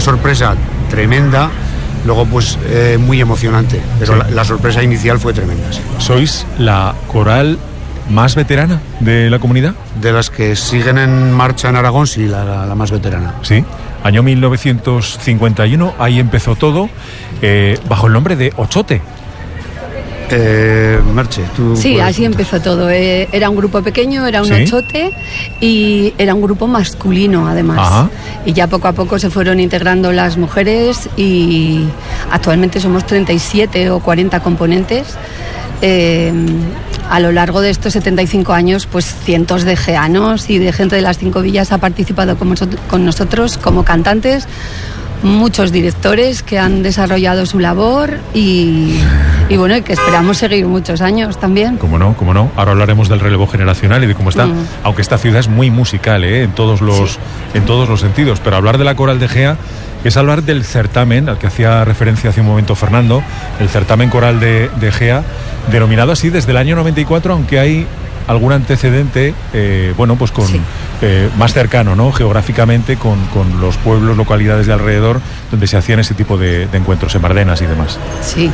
sorpresa tremenda, luego pues muy emocionante, pero sí, la sorpresa inicial fue tremenda. Sí. ¿Sois la coral más veterana de la comunidad? De las que siguen en marcha en Aragón, sí, la más veterana. Sí, año 1951, ahí empezó todo, bajo el nombre de Ochote. Merche, tú. Sí, así empezó todo. Era un grupo pequeño, era un ochote y era un grupo masculino además. Ajá. Y ya poco a poco se fueron integrando las mujeres y actualmente somos 37 o 40 componentes. A lo largo de estos 75 años, pues cientos de geanos y de gente de las 5 villas ha participado con nosotros como cantantes. Muchos directores que han desarrollado su labor y bueno, y que esperamos seguir muchos años también. Cómo no. Ahora hablaremos del relevo generacional y de cómo está, aunque esta ciudad es muy musical, en todos los sentidos, pero hablar de la Coral de Gea es hablar del certamen al que hacía referencia hace un momento Fernando, el certamen coral de Gea, denominado así desde el año 94, aunque hay algún antecedente, pues con más cercano, ¿no? Geográficamente, con los pueblos, localidades de alrededor, donde se hacían ese tipo de encuentros, en Bardenas y demás. Sí.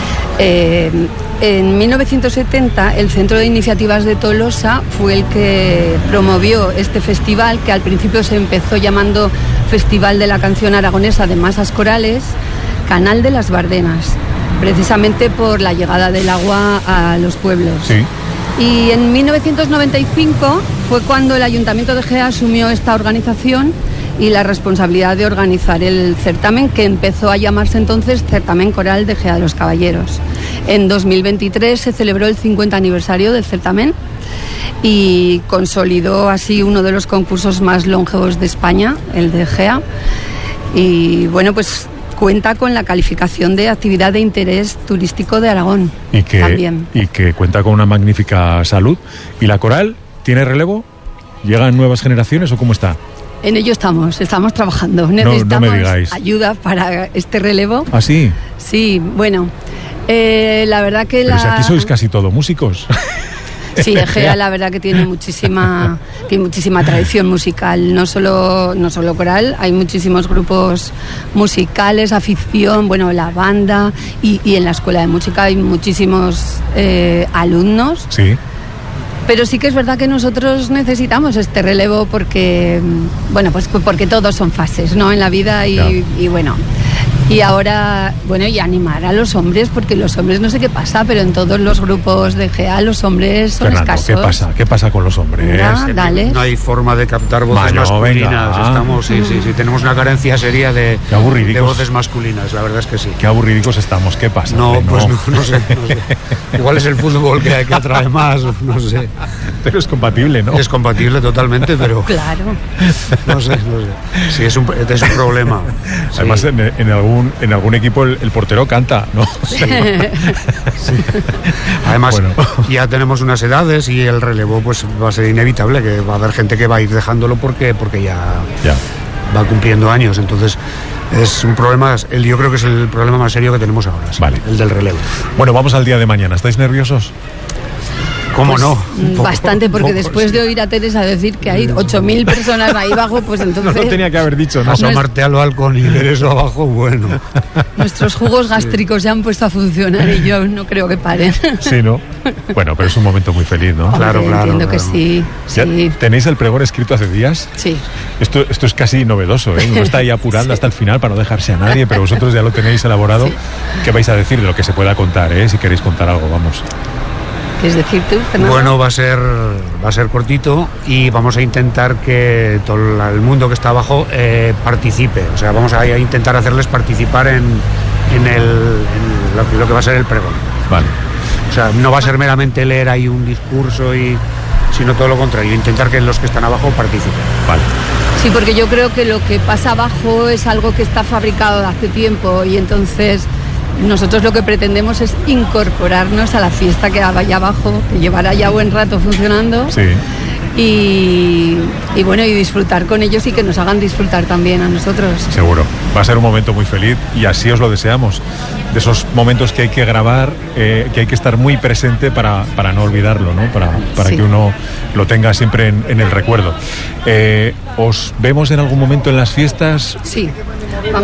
En 1970, el Centro de Iniciativas de Tolosa fue el que promovió este festival, que al principio se empezó llamando Festival de la Canción Aragonesa de Masas Corales, Canal de las Bardenas, precisamente por la llegada del agua a los pueblos. Sí. Y en 1995 fue cuando el Ayuntamiento de Gea asumió esta organización y la responsabilidad de organizar el certamen, que empezó a llamarse entonces Certamen Coral de Gea de los Caballeros. En 2023 se celebró el 50 aniversario del certamen y consolidó así uno de los concursos más longevos de España, el de Gea. Y bueno, pues cuenta con la calificación de actividad de interés turístico de Aragón también. Y que cuenta con una magnífica salud. ¿Y la coral tiene relevo? ¿Llegan nuevas generaciones o cómo está? En ello estamos trabajando. Necesitamos ayuda para este relevo. ¿Ah, sí? Sí, bueno, la verdad que Pero si aquí sois casi todo músicos. Sí, Gea la verdad que tiene muchísima tradición musical, no solo coral, hay muchísimos grupos musicales, afición, bueno, la banda y en la escuela de música hay muchísimos alumnos. Sí. Pero sí que es verdad que nosotros necesitamos este relevo porque, bueno, pues porque todos son fases, ¿no? En la vida y bueno. Y ahora, bueno, y animar a los hombres, porque los hombres no sé qué pasa, pero en todos los grupos de Gea los hombres son Fernando, escasos. ¿Qué pasa con los hombres? Dale. No hay forma de captar voces masculinas. Sí, tenemos una carencia seria de voces masculinas, la verdad es que sí. Qué aburridicos estamos, ¿qué pasa? No sé. Igual es el fútbol que atrae más, no sé. Pero es compatible, ¿no? Es compatible totalmente, pero... Claro. No sé. Sí, es un problema. Sí. Además, en algún equipo el portero canta, ¿no? Sí. Además, ya tenemos unas edades y el relevo pues va a ser inevitable, que va a haber gente que va a ir dejándolo porque ya va cumpliendo años. Entonces es un problema, yo creo que es el problema más serio que tenemos ahora, sí, vale. El del relevo. Bueno, vamos al día de mañana. ¿Estáis nerviosos? ¿Cómo no? Bastante, porque después de oír a Teresa decir que hay 8.000 personas ahí abajo, pues entonces... No lo tenía que haber dicho, ¿no? Asomarte al balcón y ver eso abajo, bueno. Nuestros jugos gástricos se han puesto a funcionar y yo no creo que paren. Sí, ¿no? Bueno, pero es un momento muy feliz, ¿no? Claro. Entiendo que sí. ¿Tenéis el pregón escrito hace días? Sí. Esto es casi novedoso, ¿eh? Uno está ahí apurando hasta el final para no dejarse a nadie, pero vosotros ya lo tenéis elaborado. Sí. ¿Qué vais a decir de lo que se pueda contar, si queréis contar algo? Vamos. ¿Quieres decir tú, Fernando? Bueno, va a ser cortito y vamos a intentar que todo el mundo que está abajo participe. O sea, vamos a intentar hacerles participar en lo que va a ser el pregón. Vale. O sea, no va a ser meramente leer ahí un discurso, sino todo lo contrario, intentar que los que están abajo participen. Vale. Sí, porque yo creo que lo que pasa abajo es algo que está fabricado de hace tiempo y entonces... Nosotros lo que pretendemos es incorporarnos a la fiesta que vaya abajo, que llevará ya buen rato funcionando. Sí. Y bueno, y disfrutar con ellos y que nos hagan disfrutar también a nosotros. Seguro. Va a ser un momento muy feliz y así os lo deseamos. De esos momentos que hay que grabar, que hay que estar muy presente para no olvidarlo, ¿no? Para que uno lo tenga siempre en el recuerdo. ¿Os vemos en algún momento en las fiestas? Sí.